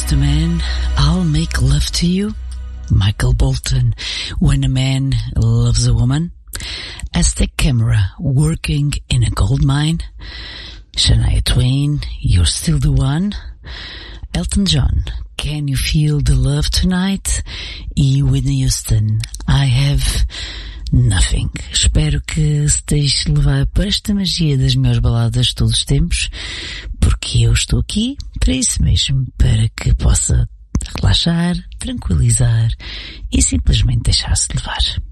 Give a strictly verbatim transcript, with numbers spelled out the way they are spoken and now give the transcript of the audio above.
just a man, I'll make love to you. Michael Bolton, when a man loves a woman. Aztec Camera, working in a gold mine. Shania Twain, you're still the one. Elton John, can you feel the love tonight? E Whitney Houston, I have nothing. Espero que se deixe levar por esta magia das melhores baladas de todos os tempos, porque eu estou aqui para isso mesmo, para que possa relaxar, tranquilizar e simplesmente deixar-se levar.